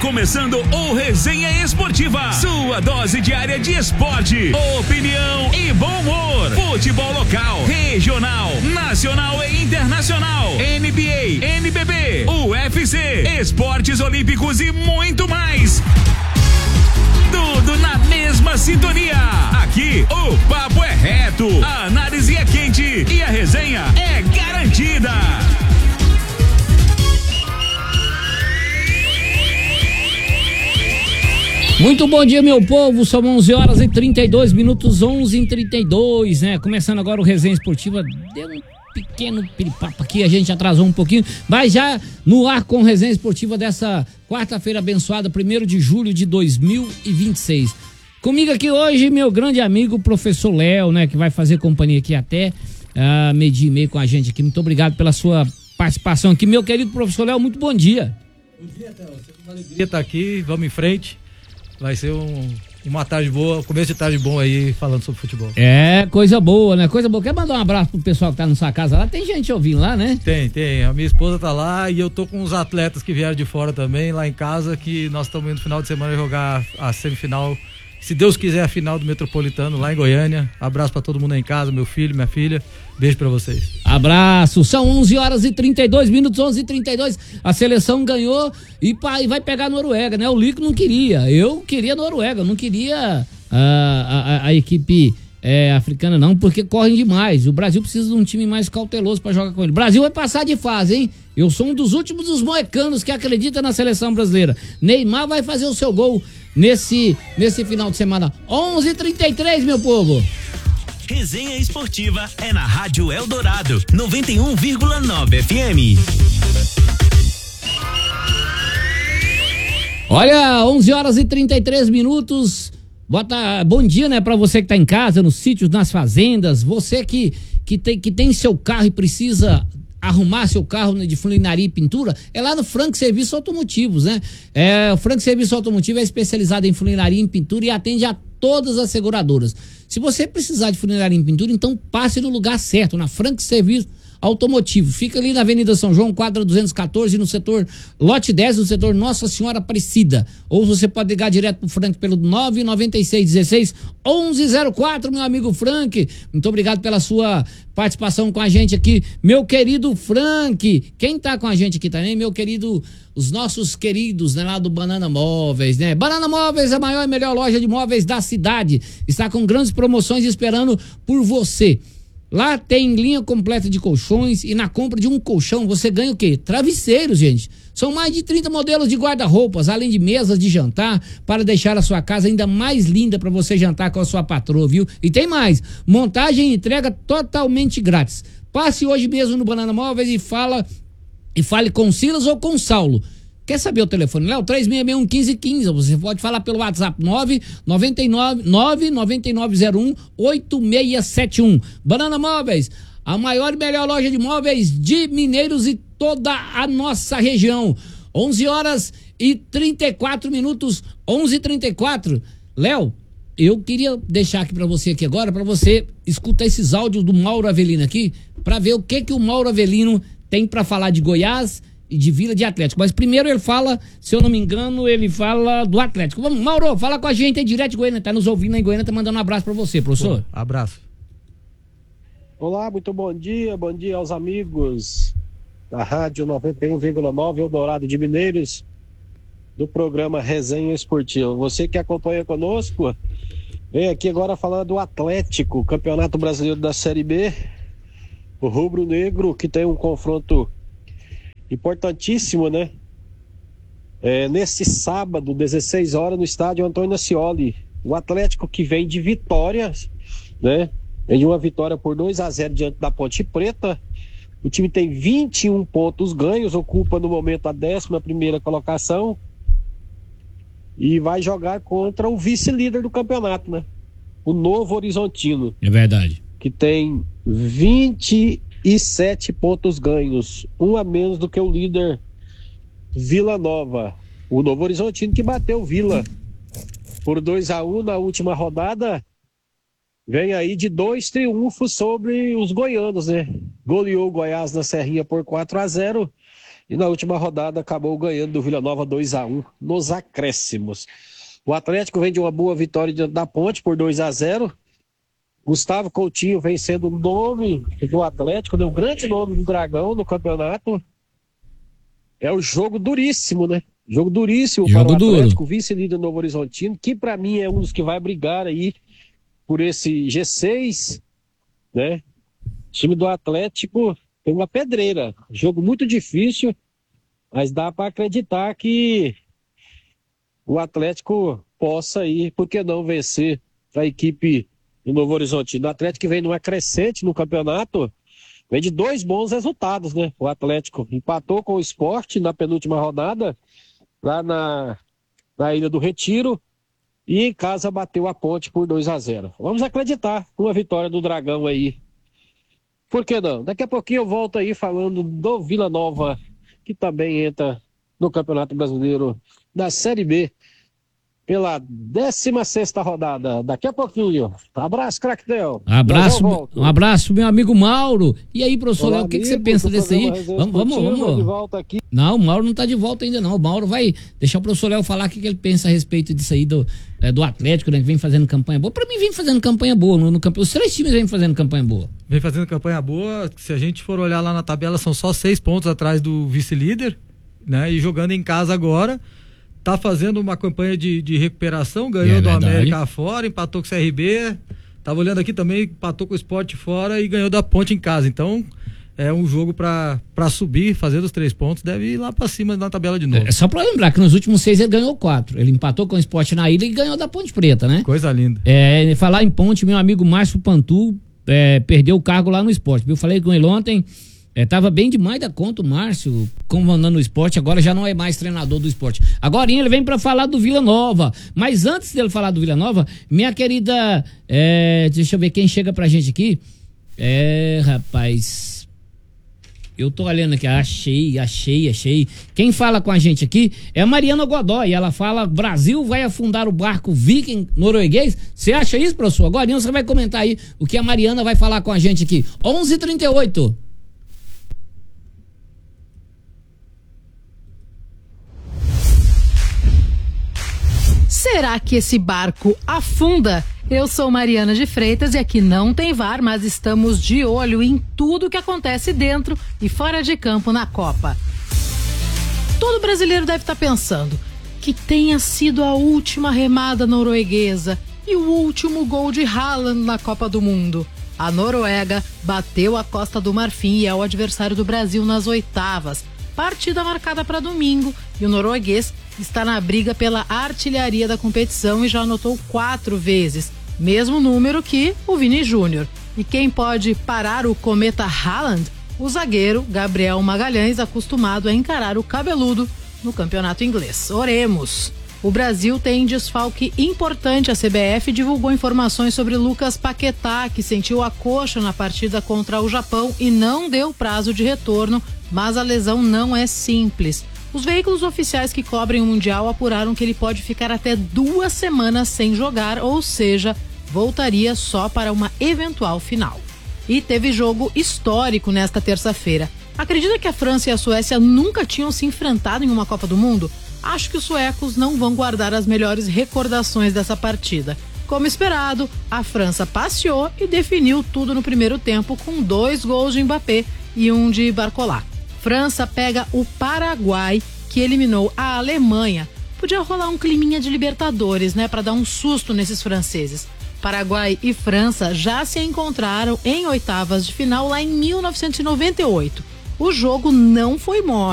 começando o Resenha Esportiva, sua dose diária de esporte, opinião e bom humor. Futebol local, regional, nacional e internacional, NBA, NBB, UFC, esportes olímpicos e muito mais. Tudo na mesma sintonia. Aqui o papo é reto, a análise é quente e a resenha é garantida. Muito bom dia, meu povo. São 11 horas e 32 minutos, 11h32, né? Começando agora o Resenha Esportiva. Deu um pequeno piripapo aqui, a gente atrasou um pouquinho, mas já no ar com Resenha Esportiva dessa quarta-feira abençoada, 1º de julho de 2026. Comigo aqui hoje, meu grande amigo, professor Léo, né? Que vai fazer companhia aqui até meio-dia e meio com a gente aqui. Muito obrigado pela sua participação aqui. Meu querido professor Léo, muito bom dia. Bom dia, Théo. Uma alegria estar aqui, vamos em frente. Vai ser uma tarde boa, começo de tarde bom aí, falando sobre futebol. É, coisa boa, né? Coisa boa. Quer mandar um abraço pro pessoal que tá na sua casa lá? Tem gente ouvindo lá, né? Tem. A minha esposa tá lá e eu tô com os atletas que vieram de fora também, lá em casa, que nós estamos indo no final de semana jogar a semifinal, se Deus quiser, a final do Metropolitano, lá em Goiânia. Abraço pra todo mundo aí em casa, meu filho, minha filha. Beijo pra vocês. Abraço. São 11 horas e 32 minutos, 11h32. A seleção ganhou e vai pegar a Noruega, né? O Lico não queria. Eu queria a Noruega, não queria a equipe africana não, porque correm demais. O Brasil precisa de um time mais cauteloso pra jogar com ele. O Brasil vai passar de fase, hein? Eu sou um dos últimos dos moecanos que acredita na seleção brasileira. Neymar vai fazer o seu gol nesse final de semana. 11h33, meu povo. Resenha Esportiva é na Rádio Eldorado, 91,9 FM. Olha, 11 horas e 33 minutos. Bom dia, né, pra você que tá em casa, nos sítios, nas fazendas. Você que tem seu carro e precisa arrumar seu carro de funilaria e pintura, é lá no Frank Serviços Automotivos, né? O Frank Serviços Automotivo é especializado em funilaria e pintura e atende a todas as seguradoras. Se você precisar de funilaria e pintura, então passe no lugar certo, na Frank Serviços Automotivo. Fica ali na Avenida São João, quadra 214, no setor lote 10, no setor Nossa Senhora Aparecida. Ou você pode ligar direto pro Frank pelo 99616-1104, meu amigo Frank. Muito obrigado pela sua participação com a gente aqui, meu querido Frank. Quem tá com a gente aqui também, os nossos queridos, né, lá do Banana Móveis, né? Banana Móveis, a maior e melhor loja de móveis da cidade. Está com grandes promoções esperando por você. Lá tem linha completa de colchões e na compra de um colchão você ganha o quê? Travesseiros, gente. São mais de 30 modelos de guarda-roupas, além de mesas de jantar para deixar a sua casa ainda mais linda para você jantar com a sua patroa, viu? E tem mais, montagem e entrega totalmente grátis. Passe hoje mesmo no Banana Móveis e fale com Silas ou com Saulo. Quer saber o telefone? Léo, 3661-1515. Você pode falar pelo WhatsApp 99901-8671. Banana Móveis, a maior e melhor loja de móveis de Mineiros e toda a nossa região. 11 horas e 34 minutos, 11h34. Léo, eu queria deixar aqui pra você aqui agora, pra você escutar esses áudios do Mauro Avelino aqui, pra ver o que o Mauro Avelino tem pra falar de Goiás e de Vila de Atlético. Mas primeiro ele fala, se eu não me engano, ele fala do Atlético. Vamos, Mauro, fala com a gente aí direto de Goiânia, tá nos ouvindo aí em Goiânia, tá mandando um abraço pra você, professor. Abraço. Olá, muito bom dia aos amigos da Rádio 91,9 Eldorado de Mineiros, do programa Resenha Esportiva. Você que acompanha conosco, vem aqui agora falar do Atlético, Campeonato Brasileiro da Série B, o Rubro Negro, que tem um confronto importantíssimo, né? Nesse sábado, 16 horas, no estádio Antônio Ascioli. O Atlético que vem de vitórias, né? Vem de uma vitória por 2-0 diante da Ponte Preta. O time tem 21 pontos ganhos, ocupa no momento a 11ª colocação e vai jogar contra o vice-líder do campeonato, né? O Novo Horizontino. É verdade. Que tem 27 pontos ganhos, um a menos do que o líder Vila Nova. O Novo Horizontino que bateu o Vila por 2-1 na última rodada, vem aí de 2 triunfos sobre os goianos, né? Goleou o Goiás na Serrinha por 4-0 e na última rodada acabou ganhando do Vila Nova 2-1 nos acréscimos. O Atlético vem de uma boa vitória diante da Ponte por 2-0. Gustavo Coutinho vem sendo o nome do Atlético, um grande nome do Dragão no campeonato. É um jogo duríssimo, né? Jogo duríssimo para o Atlético, vice-líder Novo Horizontino, que para mim é um dos que vai brigar aí por esse G6, né? O time do Atlético tem uma pedreira, jogo muito difícil, mas dá para acreditar que o Atlético possa ir, por que não vencer a equipe do Novo Horizontino. O Atlético vem numa crescente no campeonato, vem de 2 bons resultados, né? O Atlético empatou com o Sport na penúltima rodada, lá na Ilha do Retiro, e em casa bateu a Ponte por 2-0. Vamos acreditar numa vitória do Dragão aí. Por que não? Daqui a pouquinho eu volto aí falando do Vila Nova, que também entra no Campeonato Brasileiro da Série B pela 16ª rodada. Daqui a pouquinho. Abraço, Craquetel. Um abraço, meu amigo Mauro. E aí, professor Léo, o que você pensa desse aí? Vamos. De volta aqui. Não, o Mauro não tá de volta ainda não. O Mauro vai deixar o professor Léo falar o que ele pensa a respeito disso aí do Atlético, né, que vem fazendo campanha boa. Pra mim vem fazendo campanha boa no campeonato. Os 3 times vêm fazendo campanha boa. Vem fazendo campanha boa. Se a gente for olhar lá na tabela, são só 6 pontos atrás do vice-líder, né? E jogando em casa agora, tá fazendo uma campanha de recuperação, ganhou do América fora, empatou com o CRB, tava olhando aqui também, empatou com o Sport fora e ganhou da Ponte em casa. Então, é um jogo pra subir, fazer os 3 pontos, deve ir lá pra cima na tabela de novo. É só pra lembrar que nos últimos 6 ele ganhou 4. Ele empatou com o Sport na Ilha e ganhou da Ponte Preta, né? Coisa linda. Falar em Ponte, meu amigo Márcio Pantu perdeu o cargo lá no Sport, viu? Falei com ele ontem. Tava bem demais da conta o Márcio, comandando o Sport, agora já não é mais treinador do Sport. Agora ele vem pra falar do Vila Nova, mas antes dele falar do Vila Nova, minha querida, deixa eu ver quem chega pra gente aqui. Rapaz, eu tô olhando aqui, achei. Quem fala com a gente aqui é a Mariana Godoy, ela fala: Brasil vai afundar o barco Viking norueguês. Você acha isso, professor? Agora você vai comentar aí o que a Mariana vai falar com a gente aqui. 11h38. Será que esse barco afunda? Eu sou Mariana de Freitas e aqui não tem VAR, mas estamos de olho em tudo que acontece dentro e fora de campo na Copa. Todo brasileiro deve estar pensando que tenha sido a última remada norueguesa e o último gol de Haaland na Copa do Mundo. A Noruega bateu a Costa do Marfim e é o adversário do Brasil nas oitavas. Partida marcada para domingo e o norueguês está na briga pela artilharia da competição e já anotou 4 vezes, mesmo número que o Vini Júnior. E quem pode parar o cometa Haaland? O zagueiro Gabriel Magalhães, acostumado a encarar o cabeludo no campeonato inglês. Oremos! O Brasil tem desfalque importante. A CBF divulgou informações sobre Lucas Paquetá, que sentiu a coxa na partida contra o Japão e não deu prazo de retorno, mas a lesão não é simples. Os veículos oficiais que cobrem o Mundial apuraram que ele pode ficar até 2 semanas sem jogar, ou seja, voltaria só para uma eventual final. E teve jogo histórico nesta terça-feira. Acredita que a França e a Suécia nunca tinham se enfrentado em uma Copa do Mundo? Acho que os suecos não vão guardar as melhores recordações dessa partida. Como esperado, a França passeou e definiu tudo no primeiro tempo com 2 gols de Mbappé e 1 de Barcola. França pega o Paraguai, que eliminou a Alemanha. Podia rolar um climinha de Libertadores, né, para dar um susto nesses franceses. Paraguai e França já se encontraram em oitavas de final lá em 1998. O jogo não foi mole.